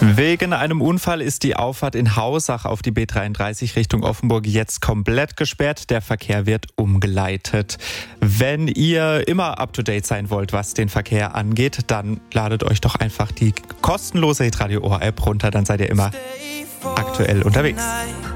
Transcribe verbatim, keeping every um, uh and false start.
Wegen einem Unfall ist die Auffahrt in Hausach auf die B dreiunddreißig Richtung Offenburg jetzt komplett gesperrt. Der Verkehr wird umgeleitet. Wenn ihr immer up-to-date sein wollt, was den Verkehr angeht, dann ladet euch doch einfach die kostenlose Hitradio Ohr App runter. Dann seid ihr immer aktuell unterwegs.